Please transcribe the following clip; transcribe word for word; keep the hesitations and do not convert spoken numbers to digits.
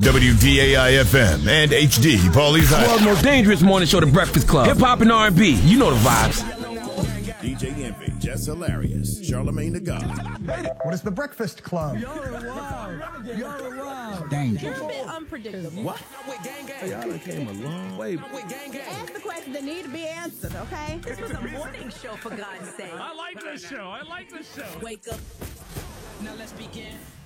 W D A I F M and H D, Paulie's High. World's most dangerous morning show, The Breakfast Club. Hip hop and R and B, you know the vibes. D J Envy, Jess Hilarious, Charlemagne the God. What is The Breakfast Club? Y'all are wild. Y'all are wild. Dangerous. A bit unpredictable. What? Y'all came a long way. Ask the questions that need to be answered, okay? This was a morning show, for God's sake. I like this show. I like this show. Wake up. Now let's begin.